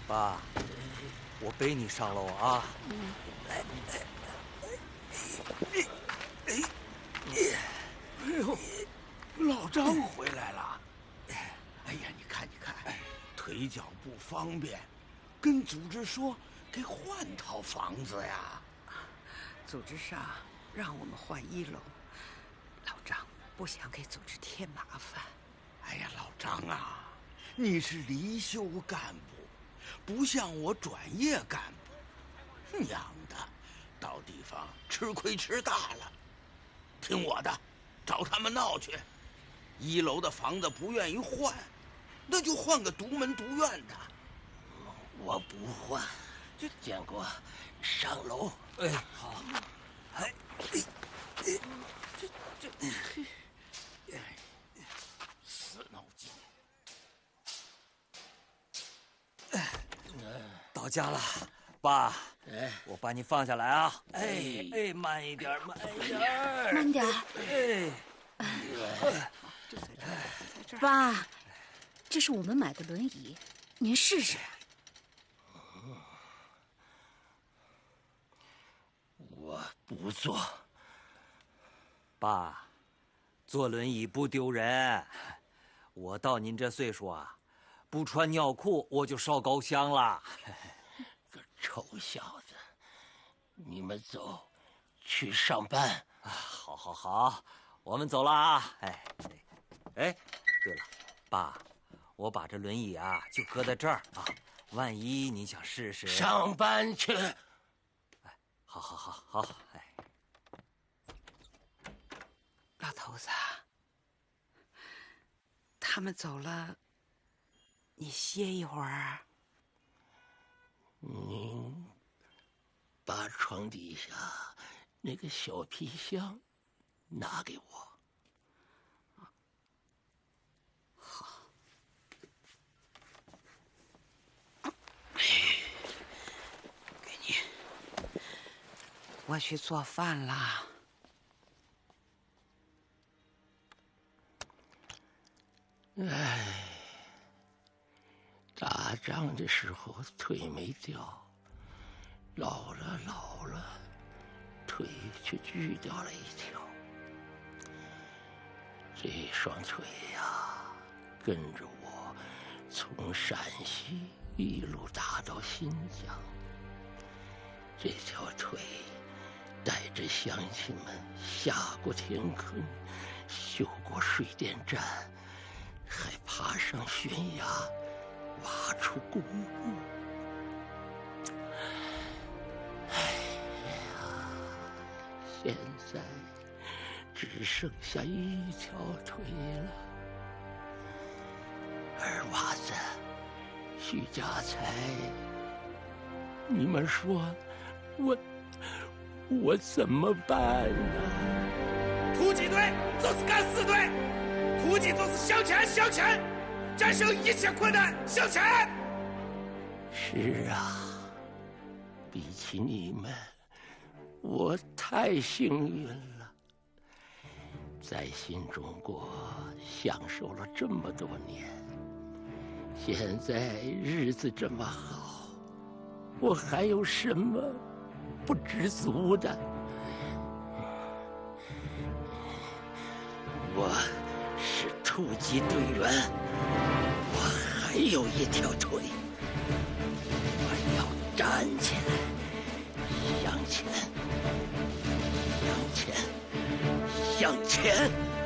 爸，我背你上楼啊。来， 哎呦，老张回来了。哎呀，你看，腿脚不方便，跟组织说给换套房子呀。 组织上让我们换1楼，老张不想给组织添麻烦。 哎呀，老张啊，你是离休干部，不像我转业干部，娘的，到地方吃亏吃大了。听我的，找他们闹去。1楼的房子不愿意换，那就换个独门独院的。 我不换，建国，上楼。 哎，好。哎， 死脑筋。 到家了，爸。 哎， 我把你放下来啊！哎，慢一点，慢一点， 慢点。 就在这儿， 爸，这是我们买的轮椅，您试试。 我不坐。 爸，坐轮椅不丢人。我到您这岁数啊，不穿尿裤我就烧高香了。 个臭小子，你们走，去上班。 好，我们走了啊！哎，对了，爸，我把这轮椅啊就搁在这儿啊，万一你想试试。 上班去。 哎，好，哎。 老头子，他们走了，你歇一会儿。 您把床底下那个小皮箱拿给我。 好。给你。我去做饭啦。 哎，打仗的时候腿没掉，老了，腿却锯掉了一条。这双腿呀，跟着我从陕西一路打到新疆。这条腿带着乡亲们下过田坑，修过水电站，还爬上悬崖，挖出公路。哎呀，现在只剩下一条腿了。二娃子，徐家财，你们说我怎么办呢？ 突击队就是敢死队，突击就是向前，战胜一切困难，向前。 是啊，比起你们，我太幸运了，在新中国享受了这么多年，现在日子这么好，我还有什么不知足的？我是突击队员，我还有一条腿，我要站起来，向前，向前，向前。